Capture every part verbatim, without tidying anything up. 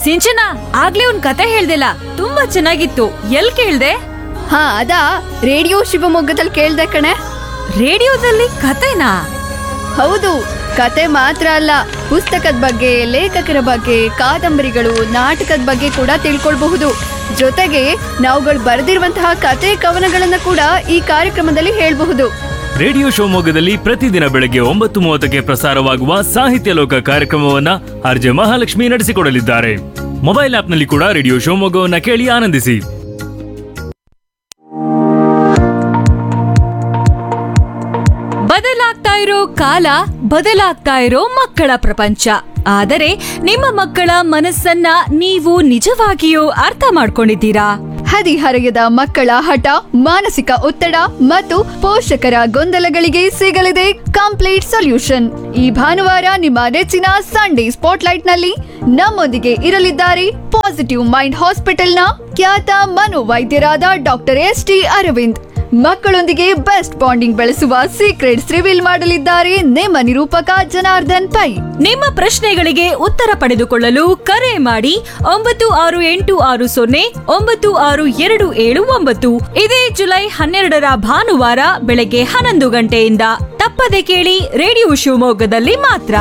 ಸಿಂಚನ, ಆಗ್ಲೇ ಒಂದ್ ಕತೆ ಹೇಳ್ದಿಲ್ಲ, ತುಂಬಾ ಚೆನ್ನಾಗಿತ್ತು. ಎಲ್ ಕೇಳ್ದೆ? ಹಾ ಅದಾ ರೇಡಿಯೋ ಶಿವಮೊಗ್ಗದಲ್ಲಿ ಕೇಳ್ದೆ ಕಣೆ. ರೇಡಿಯೋದಲ್ಲಿ ಕತೆನಾ? ಹೌದು, ಕತೆ ಮಾತ್ರ ಅಲ್ಲ, ಪುಸ್ತಕದ ಬಗ್ಗೆ, ಲೇಖಕರ ಬಗ್ಗೆ, ಕಾದಂಬರಿಗಳು, ನಾಟಕದ ಬಗ್ಗೆ ಕೂಡ ತಿಳ್ಕೊಳ್ಬಹುದು. ಜೊತೆಗೆ ನಾವುಗಳು ಬರೆದಿರುವಂತಹ ಕತೆ ಕವನಗಳನ್ನ ಕೂಡ ಈ ಕಾರ್ಯಕ್ರಮದಲ್ಲಿ ಹೇಳ್ಬಹುದು. ರೇಡಿಯೋ ಶಿವಮೊಗ್ಗದಲ್ಲಿ ಪ್ರತಿದಿನ ಬೆಳಗ್ಗೆ ಒಂಬತ್ತು ಮೂವತ್ತಕ್ಕೆ ಪ್ರಸಾರವಾಗುವ ಸಾಹಿತ್ಯ ಲೋಕ ಕಾರ್ಯಕ್ರಮವನ್ನ ಆರ್ಜೆ ಮಹಾಲಕ್ಷ್ಮಿ ನಡೆಸಿಕೊಡಲಿದ್ದಾರೆ. ಮೊಬೈಲ್ ಆಪ್ನಲ್ಲಿ ಕೂಡ ರೇಡಿಯೋ ಶಿವಮೊಗ್ಗವನ್ನ ಕೇಳಿ ಆನಂದಿಸಿ. ಬದಲಾಗ್ತಾ ಇರೋ ಕಾಲ, ಬದಲಾಗ್ತಾ ಇರೋ ಮಕ್ಕಳ ಪ್ರಪಂಚ. ಆದರೆ ನಿಮ್ಮ ಮಕ್ಕಳ ಮನಸ್ಸನ್ನ ನೀವು ನಿಜವಾಗಿಯೂ ಅರ್ಥ ಮಾಡ್ಕೊಂಡಿದ್ದೀರಾ? ಹದಿಹರೆಯದ ಮಕ್ಕಳ ಹಠ, ಮಾನಸಿಕ ಒತ್ತಡ ಮತ್ತು ಪೋಷಕರ ಗೊಂದಲಗಳಿಗೆ ಸಿಗಲಿದೆ ಕಂಪ್ಲೀಟ್ ಸೊಲ್ಯೂಷನ್. ಈ ಭಾನುವಾರ ನಿಮ್ಮ ನೆಚ್ಚಿನ ಸಂಡೇ ಸ್ಪಾಟ್ಲೈಟ್ ನಲ್ಲಿ ನಮ್ಮೊಂದಿಗೆ ಇರಲಿದ್ದಾರೆ ಪಾಸಿಟಿವ್ ಮೈಂಡ್ ಹಾಸ್ಪಿಟಲ್ನ ಖ್ಯಾತ ಮನೋವೈದ್ಯರಾದ ಡಾಕ್ಟರ್ ಎಸ್ ಟಿ ಅರವಿಂದ್. ಮಕ್ಕಳೊಂದಿಗೆ ಬೆಸ್ಟ್ ಬಾಂಡಿಂಗ್ ಬೆಳೆಸುವ ಸೀಕ್ರೆಟ್ಸ್ ರಿವೀಲ್ ಮಾಡಲಿದ್ದಾರೆ ನಿಮ್ಮ ನಿರೂಪಕ ಜನಾರ್ದನ್ ಪೈ. ನಿಮ್ಮ ಪ್ರಶ್ನೆಗಳಿಗೆ ಉತ್ತರ ಪಡೆದುಕೊಳ್ಳಲು ಕರೆ ಮಾಡಿ ಒಂಬತ್ತು ಆರು ಎಂಟು ಆರು ಸೊನ್ನೆ ಒಂಬತ್ತು ಆರು ಎರಡು ಏಳು ಒಂಬತ್ತು. ಇದೇ ಜುಲೈ ಹನ್ನೆರಡರ ಭಾನುವಾರ ಬೆಳಗ್ಗೆ ಹನ್ನೊಂದು ಗಂಟೆಯಿಂದ. ತಪ್ಪದೆ ಕೇಳಿ ರೇಡಿಯೋ ಶಿವಮೊಗ್ಗದಲ್ಲಿ ಮಾತ್ರ.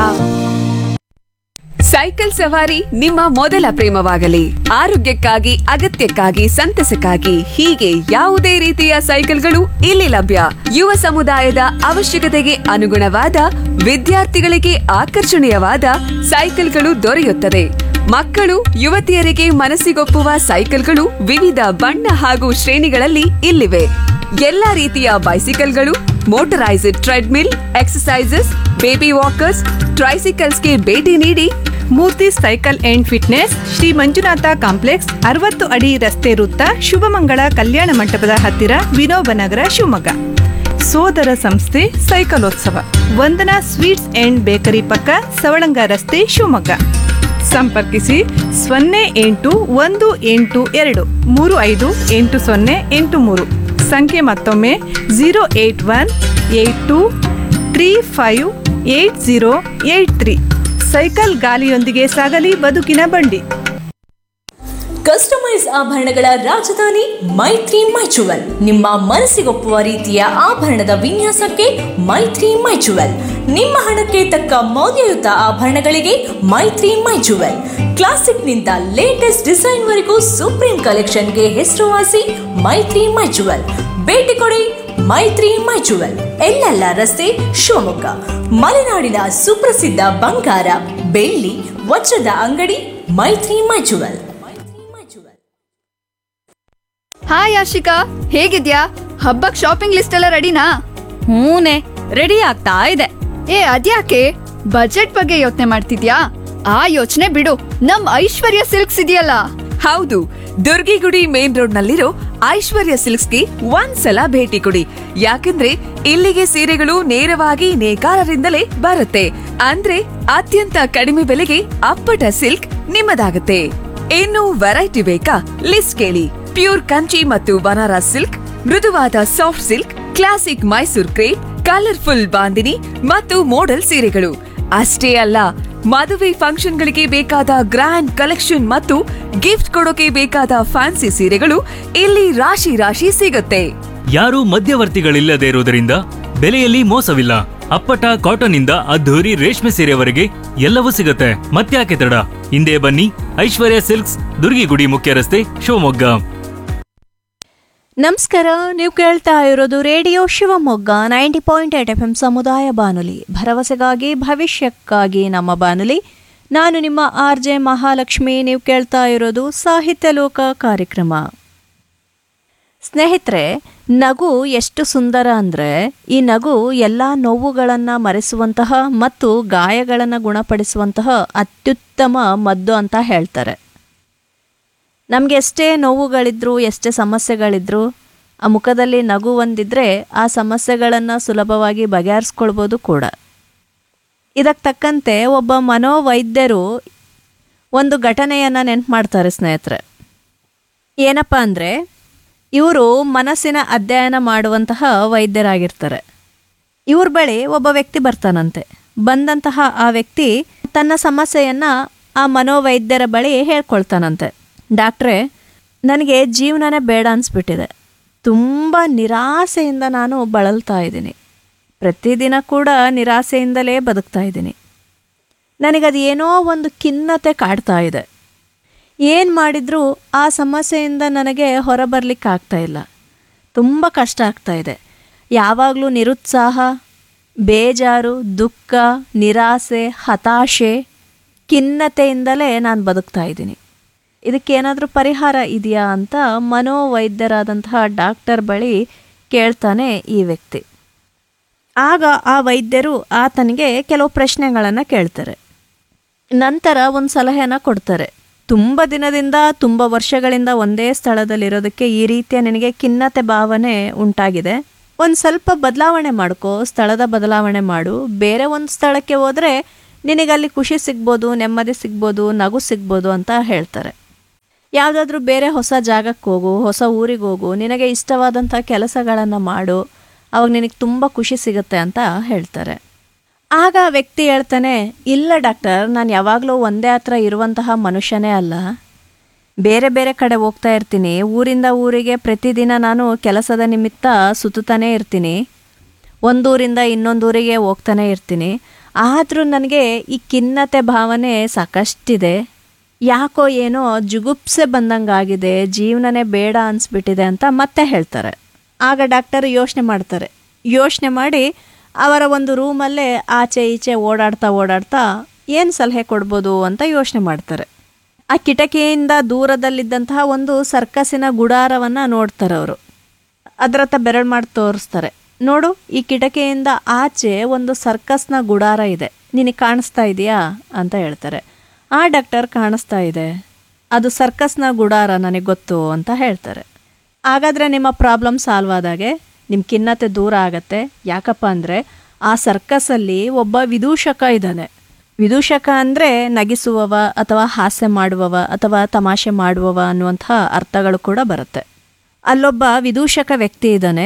ಸೈಕಲ್ ಸವಾರಿ ನಿಮ್ಮ ಮೊದಲ ಪ್ರೇಮವಾಗಲಿ. ಆರೋಗ್ಯಕ್ಕಾಗಿ, ಅಗತ್ಯಕ್ಕಾಗಿ, ಸಂತಸಕ್ಕಾಗಿ ಹೀಗೆ ಯಾವುದೇ ರೀತಿಯ ಸೈಕಲ್ಗಳು ಇಲ್ಲಿ ಲಭ್ಯ. ಯುವ ಸಮುದಾಯದ ಅವಶ್ಯಕತೆಗೆ ಅನುಗುಣವಾದ, ವಿದ್ಯಾರ್ಥಿಗಳಿಗೆ ಆಕರ್ಷಣೀಯವಾದ ಸೈಕಲ್ಗಳು ದೊರೆಯುತ್ತದೆ. ಮಕ್ಕಳು, ಯುವತಿಯರಿಗೆ ಮನಸ್ಸಿಗೊಪ್ಪುವ ಸೈಕಲ್ಗಳು ವಿವಿಧ ಬಣ್ಣ ಹಾಗೂ ಶ್ರೇಣಿಗಳಲ್ಲಿ ಇಲ್ಲಿವೆ. ಎಲ್ಲಾ ರೀತಿಯ ಬೈಸಿಕಲ್ಗಳು, motorised treadmill, exercises, baby walkers, ಟ್ರೈಸಿಕಲ್ಸ್ಗೆ ಭೇಟಿ ನೀಡಿ. ಮೂರ್ತಿ cycle and fitness, Shri Manjunatha complex, ಅರವತ್ತು ಅಡಿ ರಸ್ತೆ ವೃತ್ತ, ಶುಭಮಂಗಳ ಕಲ್ಯಾಣ ಮಂಟಪದ ಹತ್ತಿರ, ವಿನೋಬ ನಗರ, ಶಿವಮೊಗ್ಗ. ಸೋದರ ಸಂಸ್ಥೆ ಸೈಕಲೋತ್ಸವ, ವಂದನಾ ಸ್ವೀಟ್ಸ್ ಅಂಡ್ ಬೇಕರಿ ಪಕ್ಕ, ಸವಳಂಗ ರಸ್ತೆ, ಶಿವಮೊಗ್ಗ. ಸಂಪರ್ಕಿಸಿ ಸೊನ್ನೆ ಎಂಟು ಒಂದು ಎಂಟು ಎರಡು ಮೂರು ಐದು ಎಂಟು ಸೊನ್ನೆ ಎಂಟು ಮೂರು. ಸಂಖ್ಯೆ ಮತ್ತೊಮ್ಮೆ zero eight one eight to three five eight zero eight three. Cycle ಗಾಲಿಯೊಂದಿಗೆ ಸಾಗಲಿ ಬದುಕಿನ ಬಂಡಿ. ಕಸ್ಟಮೈಸ್ ಆಭರಣಗಳ ರಾಜಧಾನಿ ಮೈತ್ರಿ ಮೈಚುವಲ್. ನಿಮ್ಮ ಮನಸ್ಸಿಗೊಪ್ಪುವ ರೀತಿಯ ಆಭರಣದ ವಿನ್ಯಾಸಕ್ಕೆ ಮೈತ್ರಿ ಮೈಚುವಲ್. ನಿಮ್ಮ ಹಣಕ್ಕೆ ತಕ್ಕ ಮೌಲ್ಯಯುತ ಆಭರಣಗಳಿಗೆ ಮೈತ್ರಿ ಮೈಚುವಲ್. ಕ್ಲಾಸಿಕ್ನಿಂದ ಲೇಟೆಸ್ಟ್ ಡಿಸೈನ್ ವರೆಗೂ ಸುಪ್ರೀಂ ಕಲೆಕ್ಷನ್ಗೆ ಹೆಸರುವಾಸಿ ಮೈತ್ರಿ ಮೈಚುವಲ್. ಭೇಟಿ ಕೊಡಿ ಮೈತ್ರಿ ಮೈಚುವಲ್, ಎಲ್ಲೆಲ್ಲ ರಸ್ತೆ, ಶಿವಮೊಗ್ಗ. ಮಲೆನಾಡಿನ ಸುಪ್ರಸಿದ್ಧ ಬಂಗಾರ, ಬೆಳ್ಳಿ, ವಜ್ರದ ಅಂಗಡಿ ಮೈತ್ರಿ ಮೈಚುವಲ್. ಹಾಯ್ ಆಶಿಕಾ, ಹೇಗಿದ್ಯಾ? ಹಬ್ಬಕ್ ಶಾಪಿಂಗ್ ಲಿಸ್ಟ್ ಎಲ್ಲ ರೆಡಿನಾ? ಹೂನೆ, ರೆಡಿ ಆಗ್ತಾ ಇದೆ. ಏ ಅದ್ಯಾಕೆ ಬಜೆಟ್ ಬಗ್ಗೆ ಯೋಚನೆ ಮಾಡ್ತಿದ್ಯಾ? ಆ ಯೋಚನೆ ಬಿಡು, ನಮ್ ಐಶ್ವರ್ಯ ಸಿಲ್ಕ್ಸ್ ಇದೆಯಲ್ಲ. ಹೌದು, ದುರ್ಗಿಗುಡಿ ಮೇನ್ ರೋಡ್ ನಲ್ಲಿರೋ ಐಶ್ವರ್ಯ ಸಿಲ್ಕ್ಸ್ಗೆ ಒಂದ್ಸಲ ಭೇಟಿ ಕೊಡಿ. ಯಾಕಂದ್ರೆ ಇಲ್ಲಿಗೆ ಸೀರೆಗಳು ನೇರವಾಗಿ ನೇಕಾರರಿಂದಲೇ ಬರುತ್ತೆ. ಅಂದ್ರೆ ಅತ್ಯಂತ ಕಡಿಮೆ ಬೆಲೆಗೆ ಅಪ್ಪಟ ಸಿಲ್ಕ್ ನಿಮ್ಮದಾಗುತ್ತೆ. ಇನ್ನು ವೆರೈಟಿ ಬೇಕಾ? ಲಿಸ್ಟ್ ಕೇಳಿ. ಪ್ಯೂರ್ ಕಂಚಿ ಮತ್ತು ಬನಾರಸ್ ಸಿಲ್ಕ್, ಮೃದುವಾದ soft silk, classic Mysore crepe, colourful bandhani ಮತ್ತು ಮೋಡಲ್ ಸೀರೆಗಳು ಅಷ್ಟೇ ಅಲ್ಲ, ಮದುವೆ ಫಂಕ್ಷನ್ಗಳಿಗೆ ಬೇಕಾದ ಗ್ರ್ಯಾಂಡ್ ಕಲೆಕ್ಷನ್ ಮತ್ತು ಗಿಫ್ಟ್ ಕೊಡೋಕೆ ಬೇಕಾದ ಫ್ಯಾನ್ಸಿ ಸೀರೆಗಳು ಇಲ್ಲಿ ರಾಶಿ ರಾಶಿ ಸಿಗುತ್ತೆ. ಯಾರೂ ಮಧ್ಯವರ್ತಿಗಳಿಲ್ಲದೆ ಇರುವುದರಿಂದ ಬೆಲೆಯಲ್ಲಿ ಮೋಸವಿಲ್ಲ. ಅಪ್ಪಟ ಕಾಟನ್ ಇಂದ ಅದ್ಧೂರಿ ರೇಷ್ಮೆ ಸೀರೆವರೆಗೆ ಎಲ್ಲವೂ ಸಿಗುತ್ತೆ. ಮತ್ತ್ಯಾಕೆ ತಡ, ಹಿಂದೆ ಬನ್ನಿ. ಐಶ್ವರ್ಯ ಸಿಲ್ಕ್ಸ್, ದುರ್ಗಿಗುಡಿ ಮುಖ್ಯ ರಸ್ತೆ, ಶಿವಮೊಗ್ಗ. ನಮಸ್ಕಾರ, ನೀವು ಕೇಳ್ತಾ ಇರೋದು radio Shivamogga ninety point eight F M ಸಮುದಾಯ ಬಾನುಲಿ, ಭರವಸೆಗಾಗಿ ಭವಿಷ್ಯಕ್ಕಾಗಿ ನಮ್ಮ ಬಾನುಲಿ. ನಾನು ನಿಮ್ಮ ಆರ್ ಜೆ ಮಹಾಲಕ್ಷ್ಮಿ. ನೀವು ಕೇಳ್ತಾ ಇರೋದು ಸಾಹಿತ್ಯ ಲೋಕ ಕಾರ್ಯಕ್ರಮ. ಸ್ನೇಹಿತರೆ, ನಗು ಎಷ್ಟು ಸುಂದರ ಅಂದರೆ, ಈ ನಗು ಎಲ್ಲ ನೋವುಗಳನ್ನು ಮರೆಸುವಂತಹ ಮತ್ತು ಗಾಯಗಳನ್ನು ಗುಣಪಡಿಸುವಂತಹ ಅತ್ಯುತ್ತಮ ಮದ್ದು ಅಂತ ಹೇಳ್ತಾರೆ. ನಮಗೆ ಎಷ್ಟೇ ನೋವುಗಳಿದ್ರೂ, ಎಷ್ಟೇ ಸಮಸ್ಯೆಗಳಿದ್ರೂ ಆ ಮುಖದಲ್ಲಿ ನಗು ಒಂದಿದ್ರೆ ಆ ಸಮಸ್ಯೆಗಳನ್ನು ಸುಲಭವಾಗಿ ಬಗೆಹರಿಸ್ಕೊಳ್ಬೋದು ಕೂಡ. ಇದಕ್ಕೆ ತಕ್ಕಂತೆ ಒಬ್ಬ ಮನೋವೈದ್ಯರು ಒಂದು ಘಟನೆಯನ್ನು ನೆನಪು ಮಾಡ್ತಾರೆ ಸ್ನೇಹಿತರೆ. ಏನಪ್ಪ ಅಂದರೆ, ಇವರು ಮನಸ್ಸಿನ ಅಧ್ಯಯನ ಮಾಡುವಂತಹ ವೈದ್ಯರಾಗಿರ್ತಾರೆ. ಇವ್ರ ಬಳಿ ಒಬ್ಬ ವ್ಯಕ್ತಿ ಬರ್ತಾನಂತೆ. ಬಂದಂತಹ ಆ ವ್ಯಕ್ತಿ ತನ್ನ ಸಮಸ್ಯೆಯನ್ನು ಆ ಮನೋವೈದ್ಯರ ಬಳಿ ಹೇಳ್ಕೊಳ್ತಾನಂತೆ, ಡಾಕ್ಟ್ರೇ ನನಗೆ ಜೀವನನೇ ಬೇಡ ಅನಿಸ್ಬಿಟ್ಟಿದೆ, ತುಂಬ ನಿರಾಸೆಯಿಂದ ನಾನು ಬಳಲ್ತಾ ಇದ್ದೀನಿ, ಪ್ರತಿದಿನ ಕೂಡ ನಿರಾಸೆಯಿಂದಲೇ ಬದುಕ್ತಾ ಇದ್ದೀನಿ, ನನಗದು ಏನೋ ಒಂದು ಖಿನ್ನತೆ ಕಾಡ್ತಾ ಇದೆ, ಏನು ಮಾಡಿದರೂ ಆ ಸಮಸ್ಯೆಯಿಂದ ನನಗೆ ಹೊರಬರಲಿಕ್ಕೆ ಆಗ್ತಾಯಿಲ್ಲ, ತುಂಬ ಕಷ್ಟ ಆಗ್ತಾ ಇದೆ, ಯಾವಾಗಲೂ ನಿರುತ್ಸಾಹ, ಬೇಜಾರು, ದುಃಖ, ನಿರಾಸೆ, ಹತಾಶೆ, ಖಿನ್ನತೆಯಿಂದಲೇ ನಾನು ಬದುಕ್ತಾ ಇದ್ದೀನಿ, ಇದಕ್ಕೇನಾದರೂ ಪರಿಹಾರ ಇದೆಯಾ ಅಂತ ಮನೋವೈದ್ಯರಾದಂತಹ ಡಾಕ್ಟರ್ ಬಳಿ ಕೇಳ್ತಾನೆ ಈ ವ್ಯಕ್ತಿ. ಆಗ ಆ ವೈದ್ಯರು ಆತನಿಗೆ ಕೆಲವು ಪ್ರಶ್ನೆಗಳನ್ನು ಕೇಳ್ತಾರೆ. ನಂತರ ಒಂದು ಸಲಹೆಯನ್ನು ಕೊಡ್ತಾರೆ. ತುಂಬ ದಿನದಿಂದ ತುಂಬ ವರ್ಷಗಳಿಂದ ಒಂದೇ ಸ್ಥಳದಲ್ಲಿರೋದಕ್ಕೆ ಈ ರೀತಿಯ ನಿನಗೆ ಖಿನ್ನತೆ ಭಾವನೆ ಉಂಟಾಗಿದೆ, ಒಂದು ಸ್ವಲ್ಪ ಬದಲಾವಣೆ ಮಾಡ್ಕೋ, ಸ್ಥಳದ ಬದಲಾವಣೆ ಮಾಡು, ಬೇರೆ ಒಂದು ಸ್ಥಳಕ್ಕೆ ಹೋದರೆ ನಿನಗಲ್ಲಿ ಖುಷಿ ಸಿಗ್ಬೋದು, ನೆಮ್ಮದಿ ಸಿಗ್ಬೋದು, ನಗು ಸಿಗ್ಬೋದು ಅಂತ ಹೇಳ್ತಾರೆ. ಯಾವುದಾದ್ರೂ ಬೇರೆ ಹೊಸ ಜಾಗಕ್ಕೆ ಹೋಗು, ಹೊಸ ಊರಿಗೆ ಹೋಗು, ನಿನಗೆ ಇಷ್ಟವಾದಂಥ ಕೆಲಸಗಳನ್ನು ಮಾಡು, ಅವಾಗ ನಿನಗೆ ತುಂಬ ಖುಷಿ ಸಿಗುತ್ತೆ ಅಂತ ಹೇಳ್ತಾರೆ. ಆಗ ಆ ವ್ಯಕ್ತಿ ಹೇಳ್ತಾನೆ, ಇಲ್ಲ ಡಾಕ್ಟರ್, ನಾನು ಯಾವಾಗಲೂ ಒಂದೇ ಹತ್ರ ಇರುವಂತಹ ಮನುಷ್ಯನೇ ಅಲ್ಲ, ಬೇರೆ ಬೇರೆ ಕಡೆ ಹೋಗ್ತಾ ಇರ್ತೀನಿ, ಊರಿಂದ ಊರಿಗೆ ಪ್ರತಿದಿನ ನಾನು ಕೆಲಸದ ನಿಮಿತ್ತ ಸುತ್ತಾನೇ ಇರ್ತೀನಿ, ಒಂದೂರಿಂದ ಇನ್ನೊಂದೂರಿಗೆ ಹೋಗ್ತಾನೆ ಇರ್ತೀನಿ, ಆದರೂ ನನಗೆ ಈ ಖಿನ್ನತೆ ಭಾವನೆ ಸಾಕಷ್ಟಿದೆ, ಯಾಕೋ ಏನೋ ಜುಗುಪ್ಸೆ ಬಂದಂಗಾಗಿದೆ, ಜೀವನನೇ ಬೇಡ ಅನಿಸ್ಬಿಟ್ಟಿದೆ ಅಂತ ಮತ್ತೆ ಹೇಳ್ತಾರೆ. ಆಗ ಡಾಕ್ಟರ್ ಯೋಚನೆ ಮಾಡ್ತಾರೆ. ಯೋಚನೆ ಮಾಡಿ ಅವರ ಒಂದು ರೂಮಲ್ಲೇ ಆಚೆ ಈಚೆ ಓಡಾಡ್ತಾ ಓಡಾಡ್ತಾ ಏನು ಸಲಹೆ ಕೊಡ್ಬೋದು ಅಂತ ಯೋಚನೆ ಮಾಡ್ತಾರೆ. ಆ ಕಿಟಕಿಯಿಂದ ದೂರದಲ್ಲಿದ್ದಂತಹ ಒಂದು ಸರ್ಕಸ್ಸಿನ ಗುಡಾರವನ್ನು ನೋಡ್ತಾರೆ ಅವರು. ಅದರ ಹತ್ರ ಬೆರಳು ಮಾಡಿ ತೋರಿಸ್ತಾರೆ, ನೋಡು ಈ ಕಿಟಕಿಯಿಂದ ಆಚೆ ಒಂದು ಸರ್ಕಸ್ನ ಗುಡಾರ ಇದೆ, ನಿನಗೆ ಕಾಣಿಸ್ತಾ ಇದೆಯಾ ಅಂತ ಹೇಳ್ತಾರೆ. ಆ ಡಾಕ್ಟರ್ ಕಾಣಿಸ್ತಾ ಇದೆ, ಅದು ಸರ್ಕಸ್ನ ಗುಡಾರ ನನಗೆ ಗೊತ್ತು ಅಂತ ಹೇಳ್ತಾರೆ. ಹಾಗಾದರೆ ನಿಮ್ಮ ಪ್ರಾಬ್ಲಮ್ ಸಾಲ್ವ್ ಆದಾಗೆ ನಿಮ್ಮ ಖಿನ್ನತೆ ದೂರ ಆಗತ್ತೆ. ಯಾಕಪ್ಪ ಅಂದರೆ ಆ ಸರ್ಕಸಲ್ಲಿ ಒಬ್ಬ ವಿದೂಷಕ ಇದ್ದಾನೆ. ವಿದೂಷಕ ಅಂದರೆ ನಗಿಸುವವ ಅಥವಾ ಹಾಸ್ಯ ಮಾಡುವವ ಅಥವಾ ತಮಾಷೆ ಮಾಡುವವ ಅನ್ನುವಂಥ ಅರ್ಥಗಳು ಕೂಡ ಬರುತ್ತೆ. ಅಲ್ಲೊಬ್ಬ ವಿದೂಷಕ ವ್ಯಕ್ತಿ ಇದ್ದಾನೆ.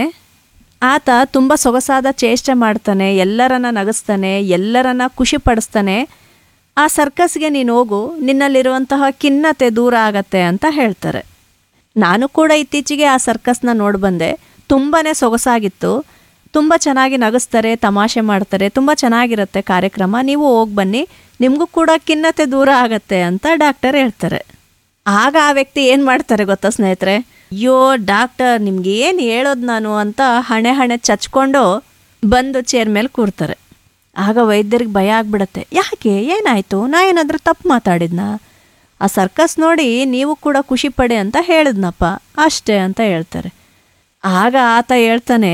ಆತ ತುಂಬ ಸೊಗಸಾದ ಚೇಷ್ಟೆ ಮಾಡ್ತಾನೆ, ಎಲ್ಲರನ್ನ ನಗಿಸ್ತಾನೆ, ಎಲ್ಲರನ್ನ ಖುಷಿ ಪಡಿಸ್ತಾನೆ. ಆ ಸರ್ಕಸ್ಗೆ ನೀನು ಹೋಗು, ನಿನ್ನಲ್ಲಿರುವಂತಹ ಖಿನ್ನತೆ ದೂರ ಆಗತ್ತೆ ಅಂತ ಹೇಳ್ತಾರೆ. ನಾನು ಕೂಡ ಇತ್ತೀಚೆಗೆ ಆ ಸರ್ಕಸ್ನ ನೋಡಿ ಬಂದೆ, ತುಂಬಾ ಸೊಗಸಾಗಿತ್ತು, ತುಂಬ ಚೆನ್ನಾಗಿ ನಗಿಸ್ತಾರೆ, ತಮಾಷೆ ಮಾಡ್ತಾರೆ, ತುಂಬ ಚೆನ್ನಾಗಿರುತ್ತೆ ಕಾರ್ಯಕ್ರಮ, ನೀವು ಹೋಗಿ ಬನ್ನಿ, ನಿಮಗೂ ಕೂಡ ಖಿನ್ನತೆ ದೂರ ಆಗತ್ತೆ ಅಂತ ಡಾಕ್ಟರ್ ಹೇಳ್ತಾರೆ. ಆಗ ಆ ವ್ಯಕ್ತಿ ಏನು ಮಾಡ್ತಾರೆ ಗೊತ್ತಾ ಸ್ನೇಹಿತರೆ, ಅಯ್ಯೋ ಡಾಕ್ಟರ್ ನಿಮ್ಗೆ ಏನು ಹೇಳೋದು ನಾನು ಅಂತ ಹಣೆ ಹಣೆ ಚಚ್ಕೊಂಡು ಬಂದು ಚೇರ್ ಮೇಲೆ ಕೂರ್ತಾರೆ. ಆಗ ವೈದ್ಯರಿಗೆ ಭಯ ಆಗ್ಬಿಡತ್ತೆ. ಯಾಕೆ, ಏನಾಯಿತು, ನಾ ಏನಾದರೂ ತಪ್ಪು ಮಾತಾಡಿದ್ನಾ? ಆ ಸರ್ಕಸ್ ನೋಡಿ ನೀವು ಕೂಡ ಖುಷಿ ಪಡೆ ಅಂತ ಹೇಳಿದ್ನಪ್ಪ ಅಷ್ಟೇ ಅಂತ ಹೇಳ್ತಾರೆ. ಆಗ ಆತ ಹೇಳ್ತಾನೆ,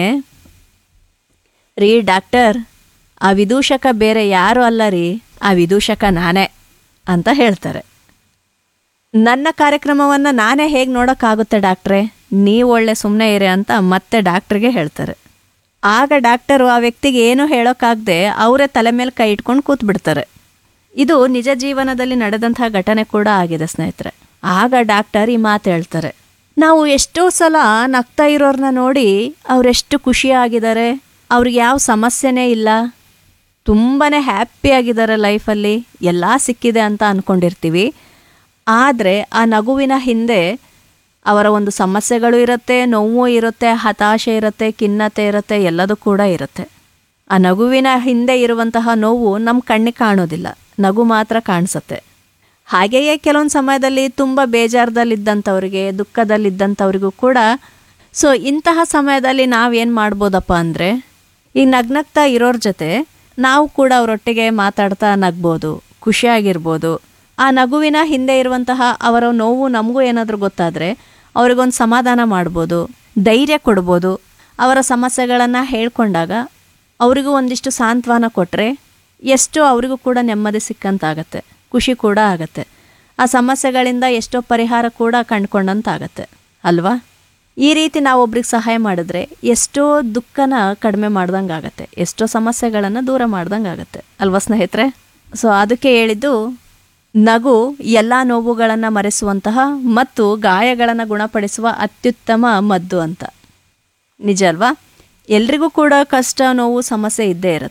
ರೀ ಡಾಕ್ಟರ್, ಆ ವಿದೂಷಕ ಬೇರೆ ಯಾರೂ ಅಲ್ಲ ರೀ, ಆ ವಿದೂಷಕ ನಾನೇ ಅಂತ ಹೇಳ್ತಾರೆ. ನನ್ನ ಕಾರ್ಯಕ್ರಮವನ್ನು ನಾನೇ ಹೇಗೆ ನೋಡೋಕ್ಕಾಗುತ್ತೆ ಡಾಕ್ಟ್ರೇ, ನೀವು ಒಳ್ಳೆ ಸುಮ್ಮನೆ ಇರಿ ಅಂತ ಮತ್ತೆ ಡಾಕ್ಟ್ರಿಗೆ ಹೇಳ್ತಾರೆ. ಆಗ ಡಾಕ್ಟರು ಆ ವ್ಯಕ್ತಿಗೆ ಏನೂ ಹೇಳೋಕ್ಕಾಗದೆ ಅವರೇ ತಲೆ ಮೇಲೆ ಕೈ ಇಟ್ಕೊಂಡು ಕೂತ್ಬಿಡ್ತಾರೆ. ಇದು ನಿಜ ಜೀವನದಲ್ಲಿ ನಡೆದಂತಹ ಘಟನೆ ಕೂಡ ಆಗಿದೆ ಸ್ನೇಹಿತರೆ. ಆಗ ಡಾಕ್ಟರ್ ಈ ಮಾತು ಹೇಳ್ತಾರೆ, ನಾವು ಎಷ್ಟೋ ಸಲ ನಗ್ತಾ ಇರೋರನ್ನ ನೋಡಿ ಅವರೆಷ್ಟು ಖುಷಿಯಾಗಿದ್ದಾರೆ, ಅವ್ರಿಗೆ ಯಾವ ಸಮಸ್ಯೆನೇ ಇಲ್ಲ, ತುಂಬಾ ಹ್ಯಾಪಿಯಾಗಿದ್ದಾರೆ ಲೈಫಲ್ಲಿ, ಎಲ್ಲ ಸಿಕ್ಕಿದೆ ಅಂತ ಅಂದ್ಕೊಂಡಿರ್ತೀವಿ. ಆದರೆ ಆ ನಗುವಿನ ಹಿಂದೆ ಅವರ ಒಂದು ಸಮಸ್ಯೆಗಳು ಇರುತ್ತೆ, ನೋವು ಇರುತ್ತೆ, ಹತಾಶೆ ಇರುತ್ತೆ, ಖಿನ್ನತೆ ಇರುತ್ತೆ, ಎಲ್ಲದೂ ಕೂಡ ಇರುತ್ತೆ. ಆ ನಗುವಿನ ಹಿಂದೆ ಇರುವಂತಹ ನೋವು ನಮ್ಮ ಕಣ್ಣಿಗೆ ಕಾಣೋದಿಲ್ಲ, ನಗು ಮಾತ್ರ ಕಾಣಿಸುತ್ತೆ. ಹಾಗೆಯೇ ಕೆಲವೊಂದು ಸಮಯದಲ್ಲಿ ತುಂಬ ಬೇಜಾರದಲ್ಲಿದ್ದಂಥವ್ರಿಗೆ, ದುಃಖದಲ್ಲಿದ್ದಂಥವ್ರಿಗೂ ಕೂಡ ಸೊ ಇಂತಹ ಸಮಯದಲ್ಲಿ ನಾವೇನು ಮಾಡ್ಬೋದಪ್ಪ ಅಂದರೆ, ಈ ನಗ್ನಗ್ತಾ ಇರೋರ ಜೊತೆ ನಾವು ಕೂಡ ಅವರೊಟ್ಟಿಗೆ ಮಾತಾಡ್ತಾ ನಗ್ಬೋದು, ಖುಷಿಯಾಗಿರ್ಬೋದು. ಆ ನಗುವಿನ ಹಿಂದೆ ಇರುವಂತಹ ಅವರ ನೋವು ನಮಗೂ ಏನಾದರೂ ಗೊತ್ತಾದರೆ ಅವ್ರಿಗೊಂದು ಸಮಾಧಾನ ಮಾಡ್ಬೋದು, ಧೈರ್ಯ ಕೊಡ್ಬೋದು. ಅವರ ಸಮಸ್ಯೆಗಳನ್ನು ಹೇಳ್ಕೊಂಡಾಗ ಅವರಿಗೂ ಒಂದಿಷ್ಟು ಸಾಂತ್ವನ ಕೊಟ್ಟರೆ ಎಷ್ಟೋ ಅವರಿಗೂ ಕೂಡ ನೆಮ್ಮದಿ ಸಿಕ್ಕಂತಾಗತ್ತೆ, ಖುಷಿ ಕೂಡ ಆಗತ್ತೆ. ಆ ಸಮಸ್ಯೆಗಳಿಂದ ಎಷ್ಟೋ ಪರಿಹಾರ ಕೂಡ ಕಂಡುಕೊಂಡಂತಾಗತ್ತೆ ಅಲ್ವಾ? ಈ ರೀತಿ ನಾವು ಒಬ್ರಿಗೆ ಸಹಾಯ ಮಾಡಿದ್ರೆ ಎಷ್ಟೋ ದುಃಖನ ಕಡಿಮೆ ಮಾಡ್ದಂಗೆ ಆಗುತ್ತೆ, ಎಷ್ಟೋ ಸಮಸ್ಯೆಗಳನ್ನು ದೂರ ಮಾಡ್ದಂಗೆ ಆಗುತ್ತೆ ಅಲ್ವಾ ಸ್ನೇಹಿತರೆ? ಸೊ ಅದಕ್ಕೆ ಹೇಳಿದ್ದು, ನಗು ಎಲ್ಲ ನೋವುಗಳನ್ನು ಮರೆಸುವಂತಹ ಮತ್ತು ಗಾಯಗಳನ್ನು ಗುಣಪಡಿಸುವ ಅತ್ಯುತ್ತಮ ಮದ್ದು ಅಂತ. ನಿಜ ಅಲ್ವಾ? ಎಲ್ರಿಗೂ ಕೂಡ ಕಷ್ಟ, ನೋವು, ಸಮಸ್ಯೆ ಇದ್ದೇ ಇರುತ್ತೆ.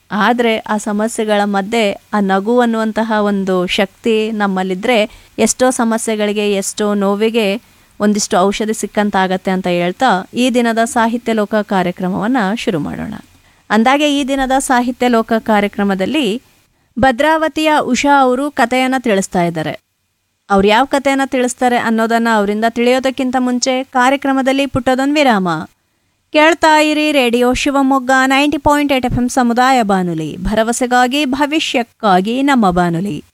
ಆದರೆ ಆ ಸಮಸ್ಯೆಗಳ ಮಧ್ಯೆ ಆ ನಗು ಅನ್ನುವಂತಹ ಒಂದು ಶಕ್ತಿ ನಮ್ಮಲ್ಲಿದ್ದರೆ ಎಷ್ಟೋ ಸಮಸ್ಯೆಗಳಿಗೆ ಎಷ್ಟೋ ನೋವಿಗೆ ಒಂದಿಷ್ಟು ಔಷಧಿ ಸಿಕ್ಕಂತಾಗತ್ತೆ ಅಂತ ಹೇಳ್ತಾ ಈ ದಿನದ ಸಾಹಿತ್ಯ ಲೋಕ ಕಾರ್ಯಕ್ರಮವನ್ನು ಶುರು ಮಾಡೋಣ. ಅಂದಾಗೆ ಈ ದಿನದ ಸಾಹಿತ್ಯ ಲೋಕ ಕಾರ್ಯಕ್ರಮದಲ್ಲಿ ಭದ್ರಾವತಿಯ ಉಷಾ ಅವರು ಕಥೆಯನ್ನು ತಿಳಿಸ್ತಾ ಇದ್ದಾರೆ. ಅವ್ರು ಯಾವ ಕಥೆಯನ್ನು ತಿಳಿಸ್ತಾರೆ ಅನ್ನೋದನ್ನು ಅವರಿಂದ ತಿಳಿಯೋದಕ್ಕಿಂತ ಮುಂಚೆ ಕಾರ್ಯಕ್ರಮದಲ್ಲಿ ಪುಟ್ಟದೊಂದು ವಿರಾಮ. ಕೇಳ್ತಾ ಇರಿ radio Shivamogga ninety point eight F M ಸಮುದಾಯ ಬಾನುಲಿ, ಭರವಸೆಗಾಗಿ ಭವಿಷ್ಯಕ್ಕಾಗಿ ನಮ್ಮ ಬಾನುಲಿ.